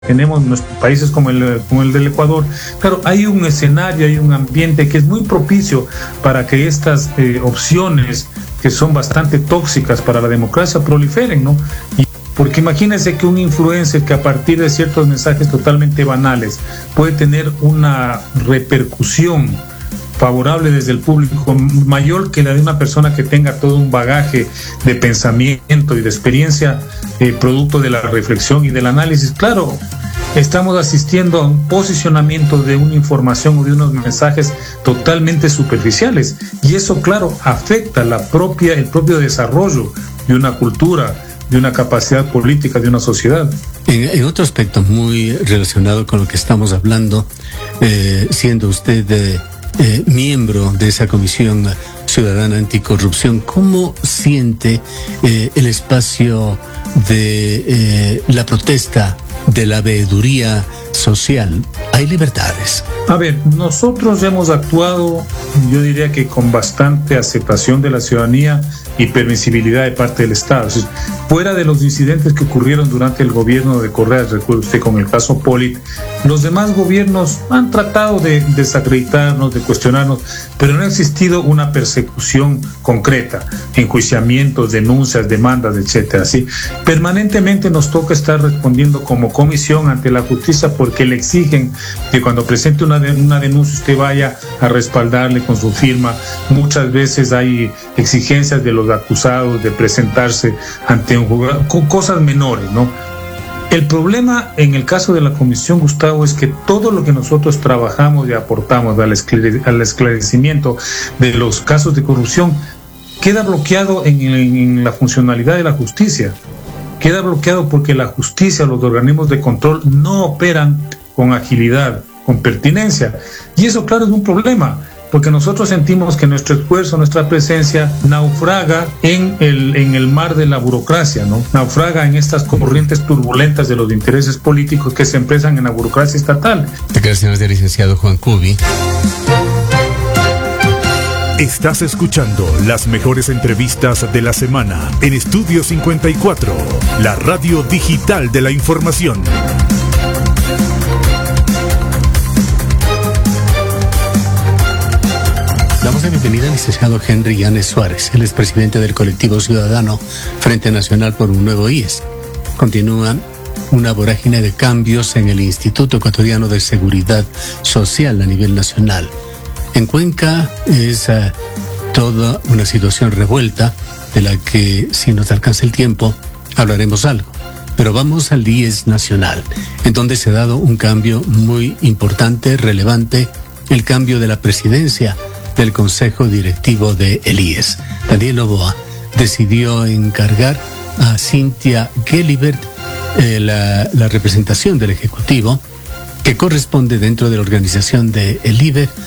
tenemos nuestros países como el del Ecuador, claro, hay un escenario, hay un ambiente que es muy propicio para que estas opciones que son bastante tóxicas para la democracia proliferen, ¿no? Porque imagínense que un influencer que a partir de ciertos mensajes totalmente banales puede tener una repercusión favorable desde el público mayor que la de una persona que tenga todo un bagaje de pensamiento y de experiencia producto de la reflexión y del análisis. Claro, estamos asistiendo a un posicionamiento de una información o de unos mensajes totalmente superficiales, y eso, claro, afecta el propio desarrollo de una cultura, de una capacidad política, de una sociedad. En otro aspecto muy relacionado con lo que estamos hablando, siendo usted miembro de esa Comisión Ciudadana Anticorrupción, ¿cómo siente el espacio de la protesta, de la veeduría social? ¿Hay libertades? A ver, nosotros hemos actuado, yo diría que con bastante aceptación de la ciudadanía y permisibilidad de parte del Estado. O sea, fuera de los incidentes que ocurrieron durante el gobierno de Correa, recuerda usted con el caso Polit, los demás gobiernos han tratado de desacreditarnos, de cuestionarnos, pero no ha existido una persecución concreta, enjuiciamientos, denuncias, demandas, etcétera. ¿Sí? Permanentemente nos toca estar respondiendo como comisión ante la justicia, porque le exigen que cuando presente una denuncia usted vaya a respaldarle con su firma. Muchas veces hay exigencias de los acusados de presentarse ante un juzgado, con cosas menores, ¿no? El problema en el caso de la comisión, Gustavo, es que todo lo que nosotros trabajamos y aportamos al esclarecimiento de los casos de corrupción queda bloqueado en la funcionalidad de la justicia. Queda bloqueado porque la justicia, los organismos de control no operan con agilidad, con pertinencia. Y eso, claro, es un problema, porque nosotros sentimos que nuestro esfuerzo, nuestra presencia naufraga en el mar de la burocracia, ¿no? Naufraga en estas corrientes turbulentas de los intereses políticos que se empresan en la burocracia estatal. Declaraciones del licenciado Juan Cubi. Estás escuchando las mejores entrevistas de la semana en Estudio 54, la radio digital de la información. Damos la bienvenida al licenciado Henry Yanes Suárez, el expresidente del colectivo ciudadano Frente Nacional por un Nuevo IES. Continúa una vorágine de cambios en el Instituto Ecuatoriano de Seguridad Social a nivel nacional. En Cuenca es toda una situación revuelta de la que, si nos alcanza el tiempo, hablaremos algo. Pero vamos al IES nacional, en donde se ha dado un cambio muy importante, relevante, el cambio de la presidencia del Consejo Directivo de el IES. Daniel Noboa decidió encargar a Cynthia Gelibert la representación del Ejecutivo, que corresponde dentro de la organización de el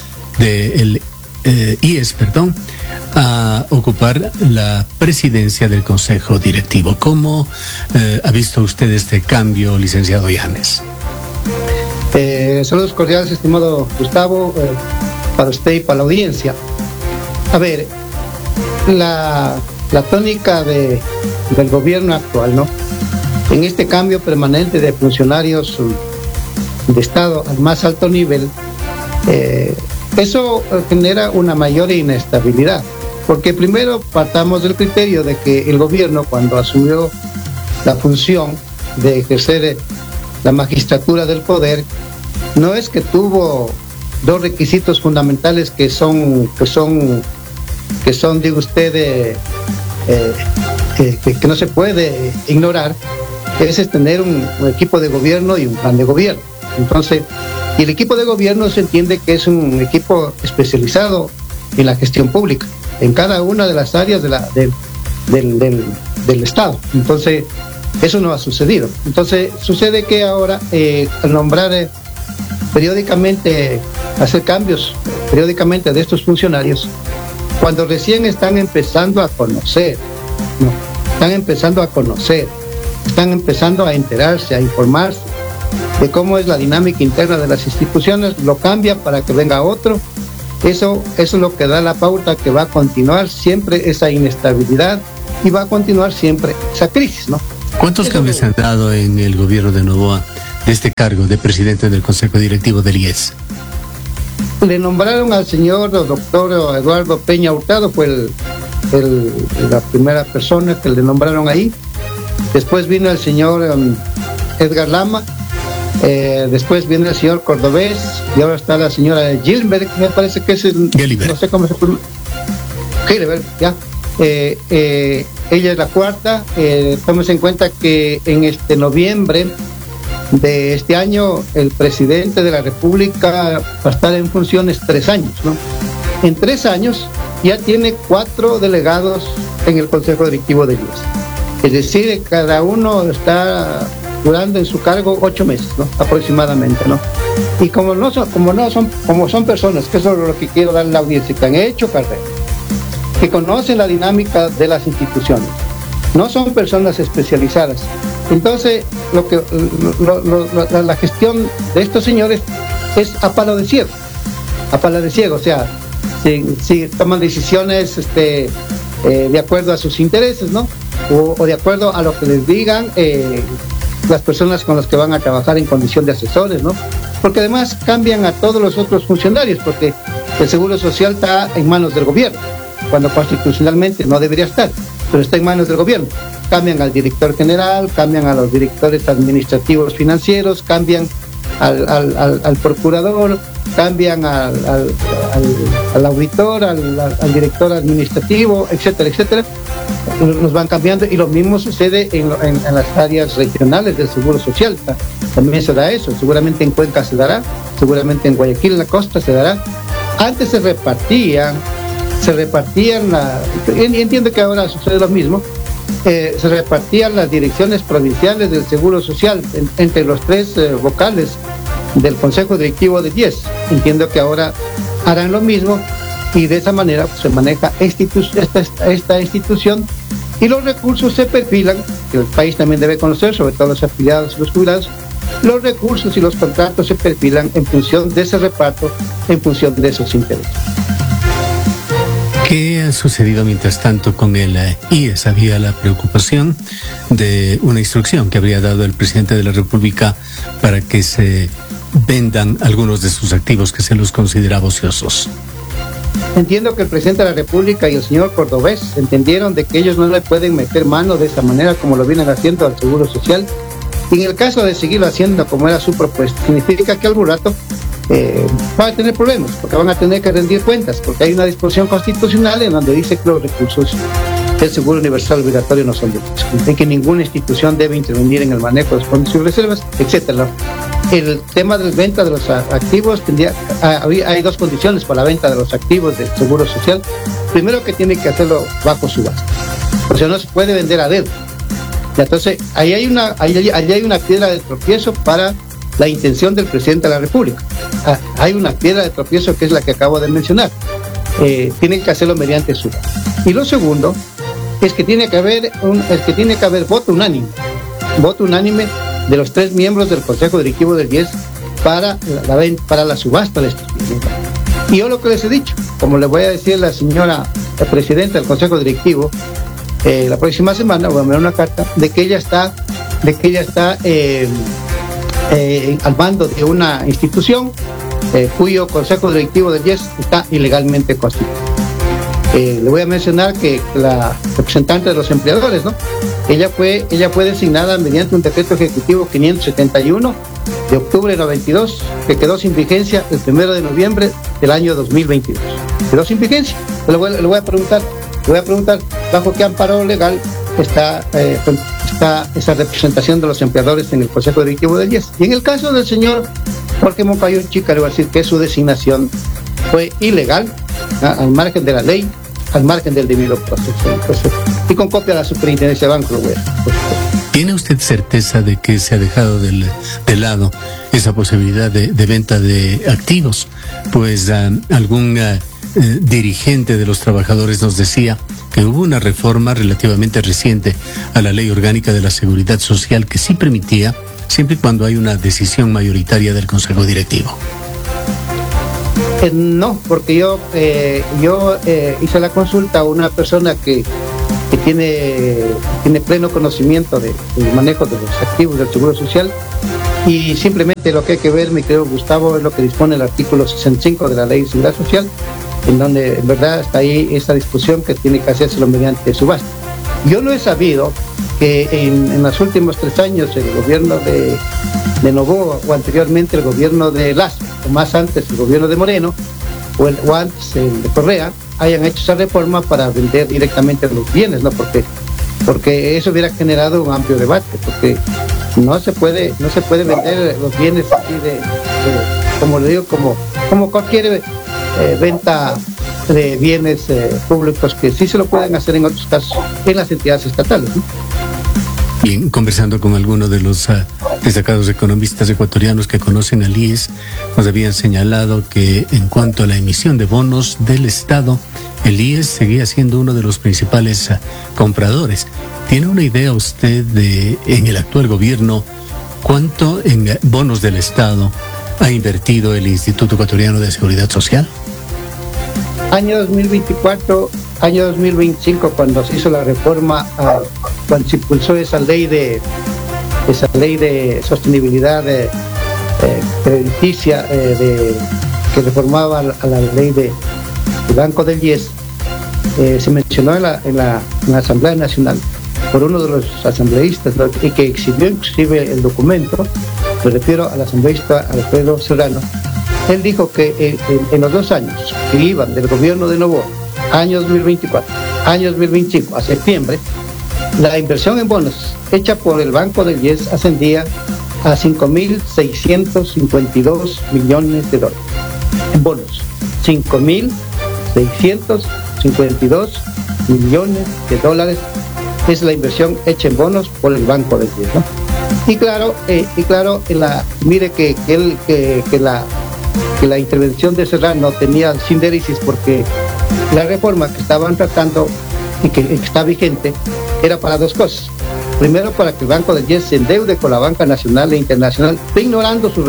IES, a ocupar la presidencia del Consejo Directivo. ¿Cómo ha visto usted este cambio, licenciado Yanes? Saludos cordiales, estimado Gustavo, para usted y para la audiencia. A ver, la tónica del gobierno actual, ¿no? En este cambio permanente de funcionarios de Estado al más alto nivel, eso genera una mayor inestabilidad, porque primero partamos del criterio de que el gobierno, cuando asumió la función de ejercer la magistratura del poder, no es que tuvo dos requisitos fundamentales que son digo usted, que no se puede ignorar. Ese es tener un equipo de gobierno y un plan de gobierno. Entonces, y el equipo de gobierno se entiende que es un equipo especializado en la gestión pública, en cada una de las áreas del Estado. Entonces, eso no ha sucedido. Entonces, sucede que ahora, al nombrar periódicamente, hacer cambios periódicamente de estos funcionarios, cuando recién están empezando a conocer, ¿no? Están empezando a enterarse, a informarse de cómo es la dinámica interna de las instituciones, lo cambia para que venga otro. Eso es lo que da la pauta que va a continuar siempre esa inestabilidad y va a continuar siempre esa crisis, ¿no? ¿Cuántos cambios se han dado en el gobierno de Noboa de este cargo de presidente del Consejo Directivo del IES? Le nombraron al señor doctor Eduardo Peña Hurtado, fue la primera persona que le nombraron ahí. Después vino el señor Edgar Lama, después viene el señor Cordobés, y ahora está la señora Gilbert, me parece que es no sé cómo se pronuncia. Gilbert, ya. Ella es la cuarta. Tomemos en cuenta que en noviembre de este año el presidente de la República va a estar en funciones 3 años, ¿no? En 3 años ya tiene 4 delegados en el Consejo Directivo de IES. Es decir, cada uno está durando en su cargo 8 meses, ¿no? Aproximadamente, ¿no? Y como son personas, que eso es lo que quiero darle a la audiencia, que han hecho carrera, que conocen la dinámica de las instituciones, no son personas especializadas. Entonces, la gestión de estos señores es a palo de ciego, o sea, si toman decisiones de acuerdo a sus intereses, ¿no? O de acuerdo a lo que les digan las personas con las que van a trabajar en condición de asesores, ¿no? Porque además cambian a todos los otros funcionarios, porque el Seguro Social está en manos del gobierno, cuando constitucionalmente no debería estar, pero está en manos del gobierno. Cambian al director general, cambian a los directores administrativos financieros, cambian al procurador, cambian al auditor, al director administrativo, etcétera, etcétera. Nos van cambiando, y lo mismo sucede en las áreas regionales del Seguro Social. También se da eso, seguramente en Cuenca se dará, seguramente en Guayaquil, en la costa, se dará. Antes se repartían y entiendo que ahora sucede lo mismo, se repartían las direcciones provinciales del Seguro Social entre los 3 vocales del Consejo Directivo de IES. Entiendo que ahora harán lo mismo, y de esa manera pues, se maneja esta institución, y los recursos se perfilan, que el país también debe conocer, sobre todo los afiliados y los jubilados. Los recursos y los contratos se perfilan en función de ese reparto, en función de esos intereses. ¿Qué ha sucedido mientras tanto con el IES? Había la preocupación de una instrucción que habría dado el presidente de la República para que se vendan algunos de sus activos que se los consideraba ociosos. Entiendo que el presidente de la República y el señor Cordobés entendieron de que ellos no le pueden meter mano de esa manera como lo vienen haciendo al Seguro Social. Y en el caso de seguirlo haciendo como era su propuesta, significa que algún rato van a tener problemas, porque van a tener que rendir cuentas, porque hay una disposición constitucional en donde dice que los recursos del Seguro Universal Obligatorio no son de fisco, y que ninguna institución debe intervenir en el manejo de los fondos y reservas, etcétera. El tema de la venta de los activos hay 2 condiciones para la venta de los activos del Seguro Social. Primero, que tiene que hacerlo bajo subasta, o sea, no se puede vender a dedo. Entonces, ahí hay una piedra de tropiezo para la intención del presidente de la República. Hay una piedra de tropiezo que es la que acabo de mencionar. Tienen que hacerlo mediante subasta. Y lo segundo es que tiene que haber voto unánime de los 3 miembros del Consejo Directivo del IES para la subasta de estos bienes. Y yo lo que les he dicho, como le voy a decir a la señora presidenta del Consejo Directivo, la próxima semana voy a enviar una carta de que ella está al mando de una institución cuyo Consejo Directivo del IES está ilegalmente constituido. Le voy a mencionar que la representante de los empleadores, ¿no? Ella fue designada mediante un decreto ejecutivo 571 de octubre de 92, que quedó sin vigencia el 1 de noviembre del año 2022. Quedó sin vigencia. Le voy a preguntar bajo qué amparo legal está esa representación de los empleadores en el Consejo Directivo del IES. Y en el caso del señor Jorge Moncayo Chica, le voy a decir que su designación fue ilegal, al margen de la ley, al margen del debido proceso, y con copia de la Superintendencia de Banco. ¿Tiene usted certeza de que se ha dejado de lado esa posibilidad de venta de activos? Pues algún dirigente de los trabajadores nos decía que hubo una reforma relativamente reciente a la Ley Orgánica de la Seguridad Social que sí permitía, siempre y cuando hay una decisión mayoritaria del Consejo Directivo. No, porque yo hice la consulta a una persona que tiene pleno conocimiento del manejo de los activos del Seguro Social, Y simplemente lo que hay que ver, mi querido Gustavo, es lo que dispone el artículo 65 de la Ley de Seguridad Social, en donde en verdad está ahí esta discusión que tiene que hacérselo mediante subasta. Yo no he sabido que en los últimos 3 años el gobierno de Noboa, o anteriormente el gobierno de Lazo, o más antes el gobierno de Moreno, o antes el de Correa, hayan hecho esa reforma para vender directamente los bienes, ¿no? Porque eso hubiera generado un amplio debate, porque no se puede vender los bienes así como le digo, como cualquier venta de bienes públicos, que sí se lo pueden hacer en otros casos en las entidades estatales, ¿no? Bien, conversando con algunos de los destacados economistas ecuatorianos que conocen al IES, nos habían señalado que en cuanto a la emisión de bonos del Estado, el IES seguía siendo uno de los principales compradores. ¿Tiene una idea usted de, en el actual gobierno, cuánto en bonos del Estado ha invertido el Instituto Ecuatoriano de Seguridad Social? Año 2024, año 2025, cuando se hizo la reforma, cuando se impulsó esa ley de sostenibilidad crediticia que reformaba a la ley del Banco del IES, se mencionó en la Asamblea Nacional por uno de los asambleístas, ¿no? Y que exhibió inclusive el documento. Me refiero al asambleísta Alfredo Serrano. Él dijo que en los 2 años que iban del gobierno de Noboa, año 2024, año 2025, a septiembre, la inversión en bonos hecha por el Banco del IES ascendía a $5.652 millones. En bonos, 5.652 millones de dólares es la inversión hecha en bonos por el Banco del IES, ¿no? Y claro, mire que la intervención de Serrano tenía sindéresis, porque la reforma que estaban tratando y que está vigente era para 2 cosas. Primero, para que el Banco del IES se endeude con la banca nacional e internacional, ignorando sus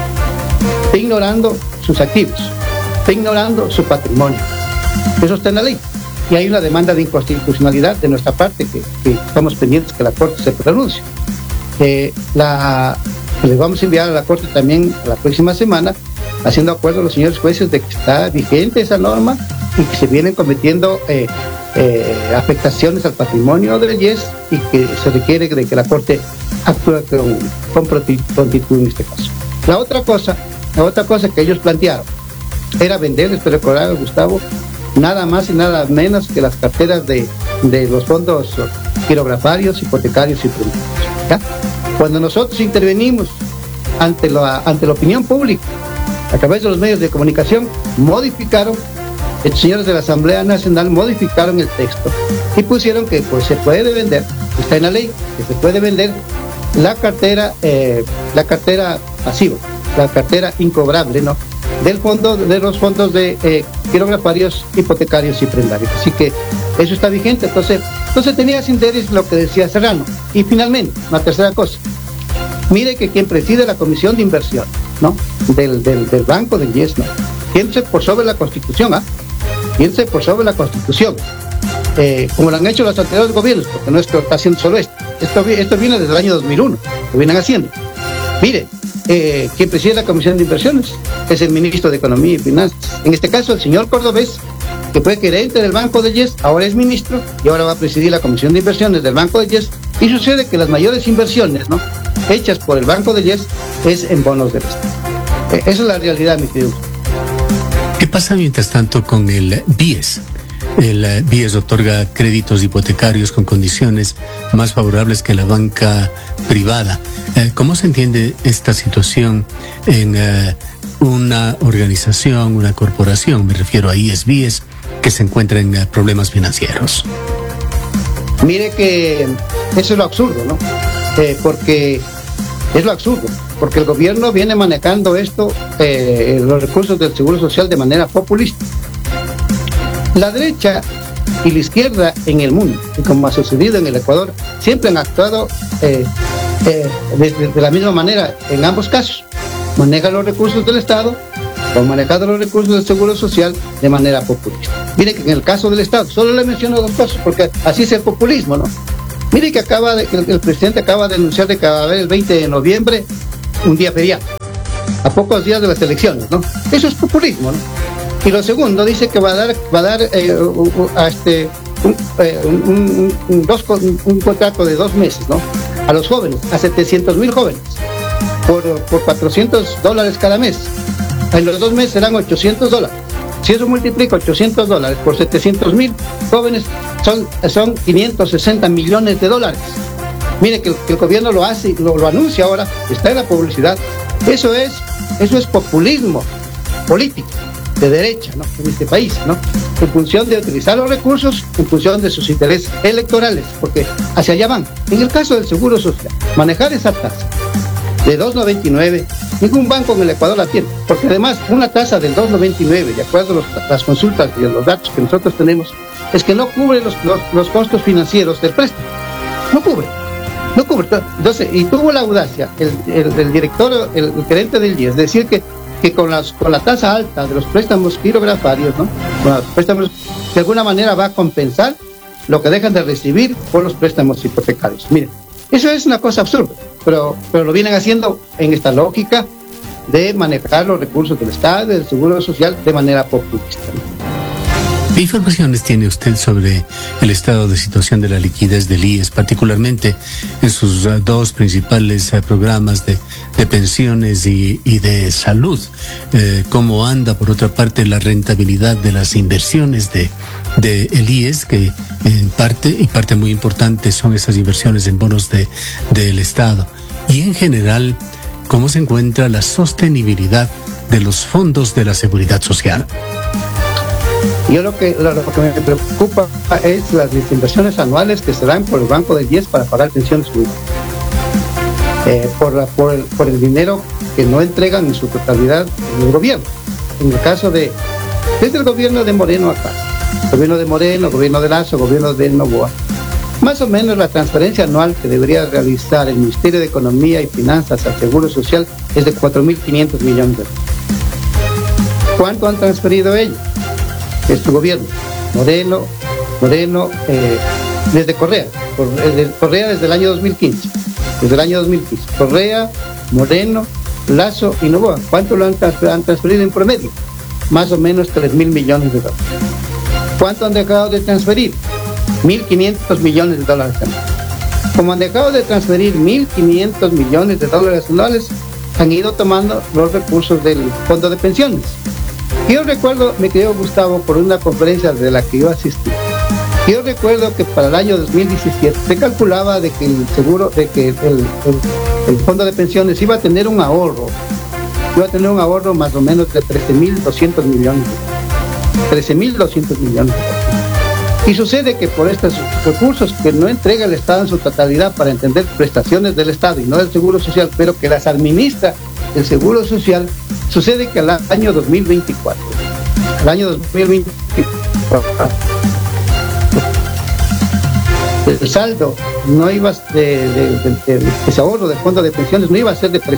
activos, ignorando su patrimonio. Eso está en la ley. Y hay una demanda de inconstitucionalidad de nuestra parte que estamos pendientes que la Corte se pronuncie. Les vamos a enviar a la Corte también la próxima semana, haciendo acuerdo a los señores jueces de que está vigente esa norma y que se vienen cometiendo afectaciones al patrimonio del IES, y que se requiere de que la Corte actúe con prontitud en este caso. La otra cosa que ellos plantearon era venderles, pero recordar, Gustavo, nada más y nada menos que las carteras de los fondos girografarios, hipotecarios y prudentes, ¿ya? Cuando nosotros intervenimos ante la opinión pública, a través de los medios de comunicación, modificaron, los señores de la Asamblea Nacional modificaron el texto y pusieron que pues se puede vender, está en la ley, que se puede vender la cartera pasiva, la cartera incobrable, ¿no?, de los fondos de girografarios, hipotecarios y prendarios. Así que eso está vigente. Entonces tenía sin interés lo que decía Serrano. Y finalmente, una tercera cosa. Mire que quien preside la Comisión de Inversión, ¿no?, del Banco del IES, ¿no?, piense por sobre la Constitución, piense por sobre la Constitución, como lo han hecho los anteriores gobiernos, porque no es que lo está haciendo solo esto viene desde el año 2001, lo vienen haciendo. Mire, quien preside la Comisión de Inversiones es el ministro de Economía y Finanzas, en este caso el señor Cordobés, que fue gerente del Banco del IES, ahora es ministro y ahora va a presidir la Comisión de Inversiones del Banco del IES. Y sucede que las mayores inversiones, ¿no?, hechas por el Banco del IES es en bonos del Estado. Esa es la realidad, mi querido. ¿Qué pasa mientras tanto con el BIES? El BIES otorga créditos hipotecarios con condiciones más favorables que la banca privada. ¿Cómo se entiende esta situación en una organización, una corporación, me refiero a IES-BIES, que se encuentra en problemas financieros? Mire que eso es lo absurdo, ¿no? Porque es lo absurdo, porque el gobierno viene manejando los recursos del Seguro Social de manera populista. La derecha y la izquierda en el mundo, y como ha sucedido en el Ecuador, siempre han actuado de la misma manera en ambos casos. Manejan los recursos del Estado o manejando los recursos del Seguro Social de manera populista. Mire que en el caso del Estado, solo le menciono 2 cosas, porque así es el populismo, ¿no? Mire que el presidente acaba de anunciar de que va a haber el 20 de noviembre un día feriado, a pocos días de las elecciones, ¿no? Eso es populismo, ¿no? Y lo segundo, dice que va a dar un contrato de 2 meses, ¿no? A los jóvenes, a 700,000 jóvenes, por $400 cada mes. En los 2 meses serán $800. Si eso multiplica $800 por 700,000 jóvenes, son 560 millones de dólares. Mire que el gobierno lo hace, lo anuncia ahora, está en la publicidad. Eso es populismo político de derecha, ¿no? En este país, ¿no? En función de utilizar los recursos, en función de sus intereses electorales, porque hacia allá van. En el caso del Seguro Social, manejar esa tasa de 2.99, ningún banco en el Ecuador la tiene, porque además una tasa del 2.99, de acuerdo a las consultas y los datos que nosotros tenemos, es que no cubre los costos financieros del préstamo. No cubre. Entonces, y tuvo la audacia el director, el gerente del IES, decir que con la tasa alta de los préstamos quirografarios, ¿no? Con los préstamos, de alguna manera va a compensar lo que dejan de recibir por los préstamos hipotecarios. Miren, eso es una cosa absurda, pero lo vienen haciendo en esta lógica de manejar los recursos del Estado, del Seguro Social, de manera populista, ¿no? ¿Qué informaciones tiene usted sobre el estado de situación de la liquidez del IES, particularmente en sus 2 principales programas de pensiones y de salud? ¿Cómo anda, por otra parte, la rentabilidad de las inversiones de el IES, que en parte muy importante son esas inversiones en bonos del Estado? Y en general, ¿cómo se encuentra la sostenibilidad de los fondos de la seguridad social? Yo lo que me preocupa es las inversiones anuales que se dan por el Banco del IES para pagar pensiones públicas. Por el dinero que no entregan en su totalidad el gobierno. En el caso desde el gobierno de Moreno acá, gobierno de Moreno, gobierno de Lazo, gobierno de Noboa, más o menos la transferencia anual que debería realizar el Ministerio de Economía y Finanzas al Seguro Social es de 4.500 millones de dólares. ¿Cuánto han transferido ellos? Este gobierno, Moreno, desde Correa desde el año 2015, Correa, Moreno, Lazo y Noboa. ¿Cuánto lo han transferido en promedio? Más o menos 3.000 millones de dólares. ¿Cuánto han dejado de transferir? 1.500 millones de dólares anuales. Como han dejado de transferir 1.500 millones de dólares anuales, han ido tomando los recursos del fondo de pensiones. Yo recuerdo, mi querido Gustavo, por una conferencia de la que yo asistí, yo recuerdo que para el año 2017 se calculaba de que el fondo de pensiones iba a tener un ahorro más o menos de 13.200 millones. 13.200 millones. Y sucede que por estos recursos que no entrega el Estado en su totalidad, para entender prestaciones del Estado y no del Seguro Social, pero que las administra el Seguro Social, sucede que al año 2024, el saldo no iba ese ahorro del fondo de pensiones no iba a ser de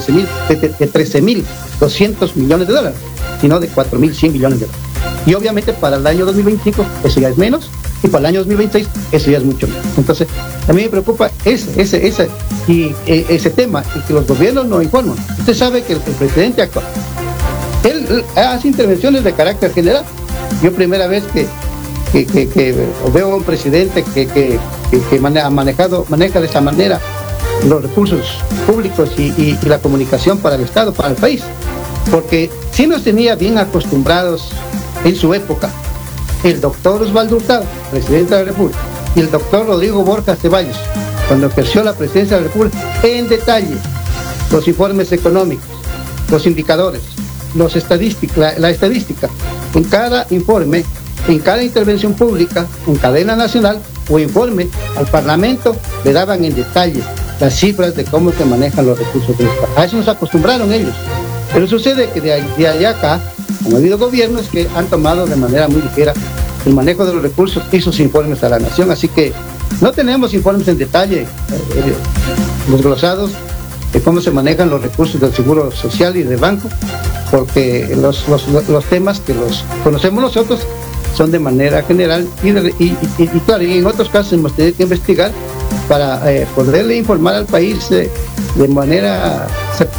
13.200 millones de dólares, sino de 4.100 millones de dólares. Y obviamente para el año 2025 eso ya es menos, y para el año 2026 eso ya es mucho menos. Entonces a mí me preocupa ese tema, y que los gobiernos no informan. Usted sabe que el presidente actual, él hace intervenciones de carácter general. Yo primera vez que veo a un presidente que maneja de esta manera los recursos públicos y la comunicación para el Estado, para el país. Porque sí nos tenía bien acostumbrados en su época el doctor Osvaldo Hurtado, presidente de la República, y el doctor Rodrigo Borja Ceballos, cuando ejerció la presidencia de la República, en detalle los informes económicos, los indicadores, la estadística, en cada informe, en cada intervención pública, en cadena nacional o informe al Parlamento, le daban en detalle las cifras de cómo se manejan los recursos del Estado. A eso nos acostumbraron ellos. Pero sucede que de allá acá han habido gobiernos que han tomado de manera muy ligera el manejo de los recursos y sus informes a la nación. Así que no tenemos informes en detalle desglosados de cómo se manejan los recursos del Seguro Social y del banco, porque los temas que los conocemos nosotros son de manera general y claro, y en otros casos hemos tenido que investigar para poderle informar al país de manera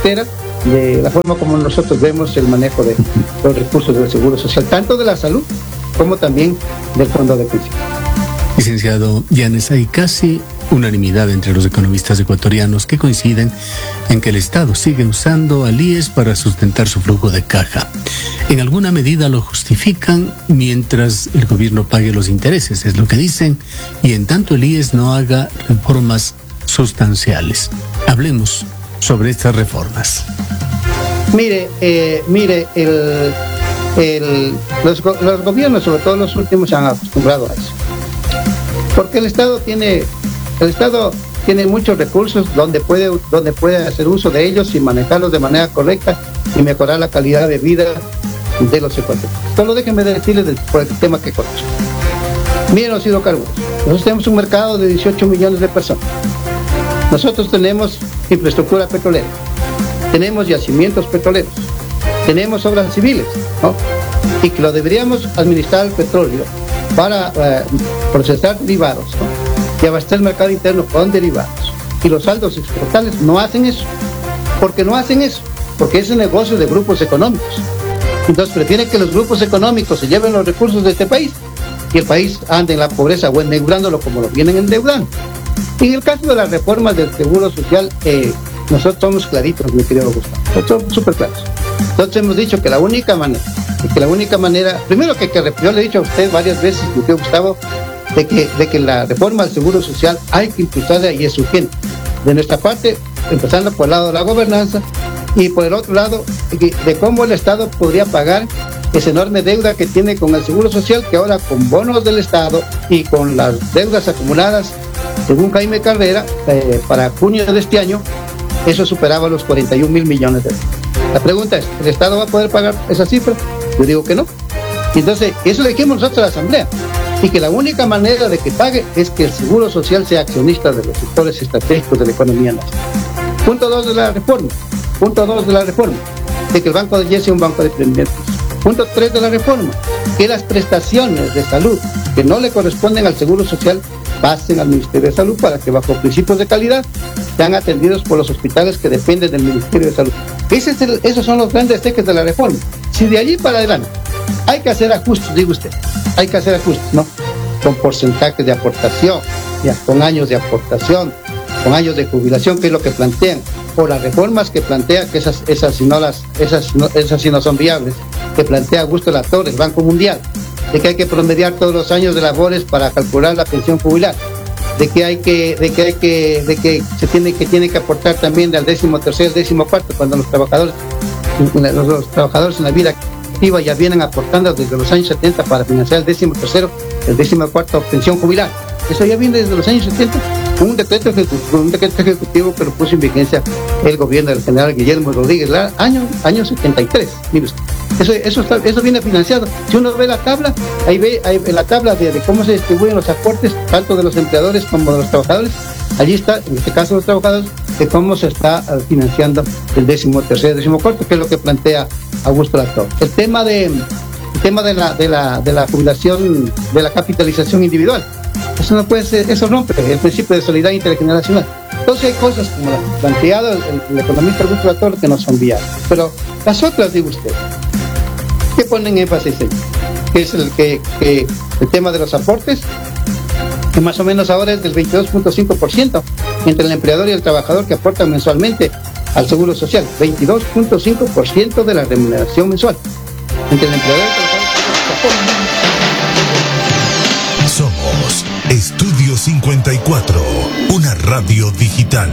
austera de la forma como nosotros vemos el manejo de los recursos del Seguro Social, tanto de la salud como también del fondo de pensión. Licenciado Yanes, hay casi unanimidad entre los economistas ecuatorianos que coinciden en que el Estado sigue usando al IES para sustentar su flujo de caja. En alguna medida lo justifican mientras el gobierno pague los intereses, es lo que dicen, y en tanto el IES no haga reformas sustanciales. Hablemos sobre estas reformas. Mire, los gobiernos, sobre todo los últimos, se han acostumbrado a eso. Porque el Estado tiene muchos recursos donde puede hacer uso de ellos y manejarlos de manera correcta y mejorar la calidad de vida de los ecuatorianos. Solo déjenme decirles por el tema que conozco. Miren los hidrocarburos. Nosotros tenemos un mercado de 18 millones de personas. Nosotros tenemos infraestructura petrolera, tenemos yacimientos petroleros, tenemos obras civiles, ¿no? Y que lo deberíamos administrar el petróleo para procesar derivados, ¿no? Y abastecer el mercado interno con derivados. Y los saldos exportables no hacen eso. ¿Por qué no hacen eso? Porque es un negocio de grupos económicos. Entonces prefieren que los grupos económicos se lleven los recursos de este país y el país ande en la pobreza o endeudándolo como lo vienen endeudando. En el caso de las reformas del Seguro Social, nosotros somos claritos, mi querido Gustavo. Nosotros somos súper claros. Nosotros hemos dicho que la única manera, primero que yo le he dicho a usted varias veces, mi querido Gustavo, de que la reforma del Seguro Social hay que impulsarla y es urgente. De nuestra parte, empezando por el lado de la gobernanza y por el otro lado, de cómo el Estado podría pagar esa enorme deuda que tiene con el Seguro Social, que ahora con bonos del Estado y con las deudas acumuladas, según Jaime Carrera, para junio de este año, eso superaba los 41,000 millones de euros. La pregunta es, ¿el Estado va a poder pagar esa cifra? Yo digo que no. Entonces, eso le dijimos nosotros a la Asamblea, y que la única manera de que pague es que el Seguro Social sea accionista de los sectores estratégicos de la economía nacional. Punto 2 de la reforma, de que el Banco de Ayer sea un banco de emprendimientos. Punto 3 de la reforma, que las prestaciones de salud que no le corresponden al Seguro Social pasen al Ministerio de Salud para que bajo principios de calidad sean atendidos por los hospitales que dependen del Ministerio de Salud. Esos son los grandes ejes de la reforma. Si de allí para adelante hay que hacer ajustes, digo usted, hay que hacer ajustes, ¿no? Con porcentajes de aportación, ya, con años de aportación, con años de jubilación, que es lo que plantean, o las reformas que plantea, que esas sí no son viables, que plantea Augusto Latorre, el Banco Mundial, de que hay que promediar todos los años de labores para calcular la pensión jubilar, de que tiene que aportar también del 13º, 14º, cuando los trabajadores en la vida activa ya vienen aportando desde los años 70 para financiar el 13º, el 14º pensión jubilar. Eso ya viene desde los años 70, un decreto ejecutivo que lo puso en vigencia el gobierno del general Guillermo Rodríguez Lara, año 73. Mire usted. Eso viene financiado. Si uno ve la tabla, ahí ve la tabla de cómo se distribuyen los aportes, tanto de los empleadores como de los trabajadores. Allí está, en este caso los trabajadores, de cómo se está financiando el 13º, 14º, que es lo que plantea Augusto Latorre. El tema de la jubilación, de la capitalización individual, eso no puede ser, eso rompe el principio de solidaridad intergeneracional. Entonces hay cosas como las planteado el economista Augusto Latorre que no son viables. Pero las otras, digo usted, que ponen énfasis en, que es el tema de los aportes, que más o menos ahora es del 22.5% entre el empleador y el trabajador que aportan mensualmente al Seguro Social, 22.5% de la remuneración mensual entre el empleador y el trabajador. Somos Estudio 54, una radio digital.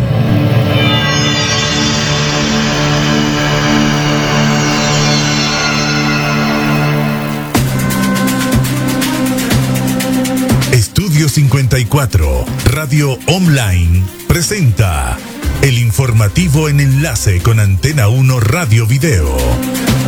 Estudio 54, Radio Online, presenta el informativo en enlace con Antena 1 Radio Video.